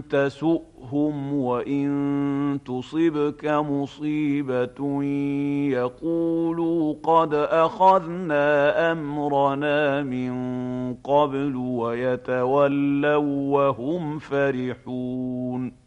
تسؤهم وإن تصبك مصيبة يقولوا قد أخذنا أمرنا من قبل ويتولوا وهم فرحون